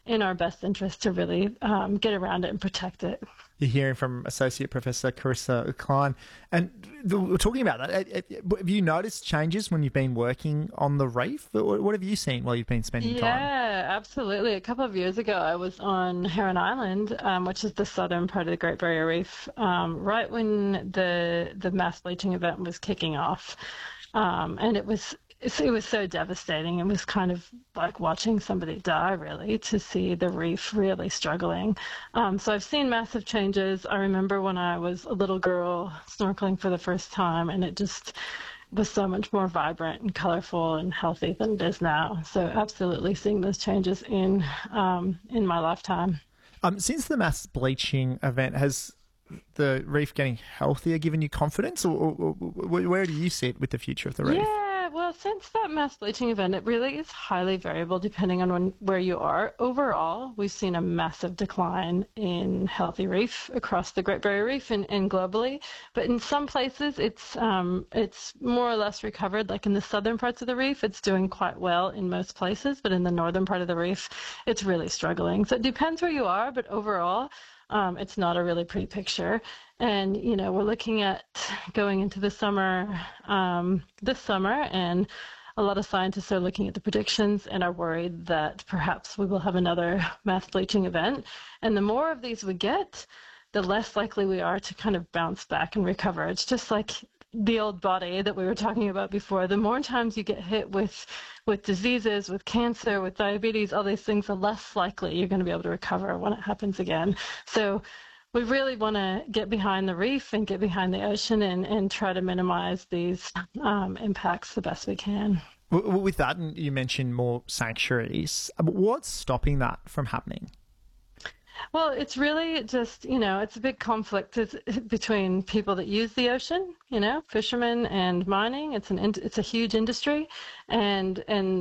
in our best interest to really get around it and protect it. You're hearing from Associate Professor Carissa Klein. And we're talking about that. Have you noticed changes when you've been working on the reef? What have you seen while you've been spending time? Yeah, absolutely. A couple of years ago, I was on Heron Island, which is the southern part of the Great Barrier Reef, right when the mass bleaching event was kicking off. And it was so devastating. It was kind of like watching somebody die, really, to see the reef really struggling. So I've seen massive changes. I remember when I was a little girl snorkeling for the first time, and it just was so much more vibrant and colorful and healthy than it is now. So absolutely seeing those changes in my lifetime. Since the mass bleaching event, has the reef getting healthier given you confidence, or where do you sit with the future of the reef? Yeah, well, since that mass bleaching event, it really is highly variable depending on where you are. Overall, we've seen a massive decline in healthy reef across the Great Barrier Reef and globally. But in some places, it's more or less recovered. Like in the southern parts of the reef, it's doing quite well in most places. But in the northern part of the reef, it's really struggling. So it depends where you are, but overall, it's not a really pretty picture. And, we're looking at going into the summer this summer, and a lot of scientists are looking at the predictions and are worried that perhaps we will have another mass bleaching event. And the more of these we get, the less likely we are to kind of bounce back and recover. It's just like the old body that we were talking about before. The more times you get hit with diseases, with cancer, with diabetes, all these things, the less likely you're going to be able to recover when it happens again. So we really want to get behind the reef and get behind the ocean and try to minimize these impacts the best we can. With that, you mentioned more sanctuaries. What's stopping that from happening? Well, it's really just, it's a big conflict between people that use the ocean, fishermen and mining. It's a huge industry, and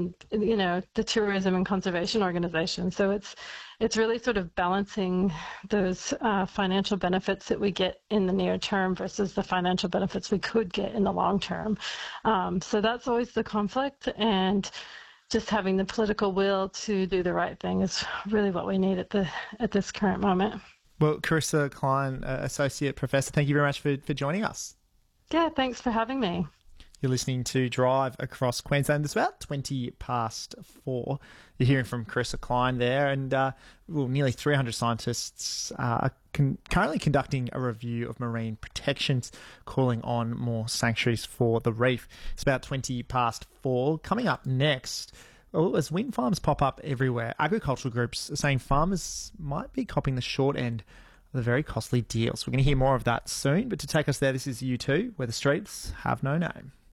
the tourism and conservation organization. So it's really sort of balancing those financial benefits that we get in the near term versus the financial benefits we could get in the long term. So that's always the conflict, and just having the political will to do the right thing is really what we need at this current moment. Well, Carissa Klein, Associate Professor, thank you very much for joining us. Yeah, thanks for having me. You're listening to Drive Across Queensland. It's about 4:20. You're hearing from Carissa Klein there, and nearly 300 scientists are currently conducting a review of marine protections, calling on more sanctuaries for the reef. It's about 4:20. Coming up next, as wind farms pop up everywhere, agricultural groups are saying farmers might be copping the short end of the very costly deals. We're going to hear more of that soon, but to take us there, this is U2, where the streets have no name.